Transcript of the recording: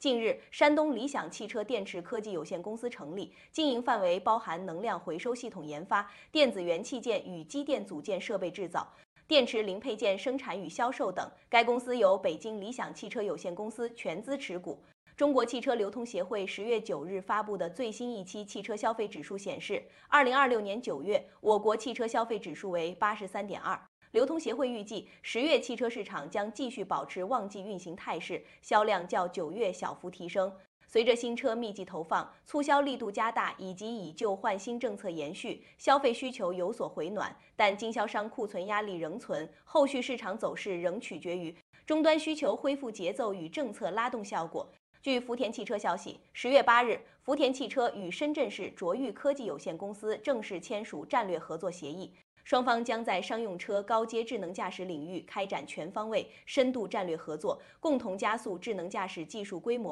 近日，山东理想汽车电池科技有限公司成立，经营范围包含能量回收系统研发、电子元器件与机电组件设备制造、电池零配件生产与销售等。该公司由北京理想汽车有限公司全资持股。中国汽车流通协会10月9日发布的最新一期汽车消费指数显示，2026年9月，我国汽车消费指数为83.2。流通协会预计，10月汽车市场将继续保持旺季运行态势，销量较9月小幅提升。随着新车密集投放、促销力度加大以及以旧换新政策延续，消费需求有所回暖，但经销商库存压力仍存，后续市场走势仍取决于终端需求恢复节奏与政策拉动效果。据福田汽车消息，10月8日，福田汽车与深圳市卓越科技有限公司正式签署战略合作协议，双方将在商用车高阶智能驾驶领域开展全方位、深度战略合作，共同加速智能驾驶技术规模